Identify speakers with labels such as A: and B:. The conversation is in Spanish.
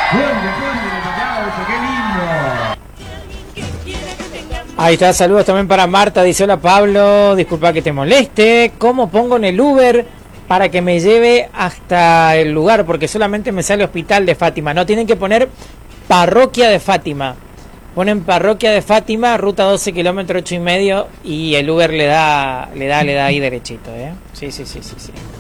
A: Ahí está, saludos también para Marta, dice: hola Pablo, disculpa que te moleste, ¿cómo pongo en el Uber para que me lleve hasta el lugar? Porque solamente me sale Hospital de Fátima. No, tienen que poner Parroquia de Fátima. Ponen Parroquia de Fátima, ruta 12 kilómetros 8,5, y el Uber le da ahí derechito, ¿eh? Sí.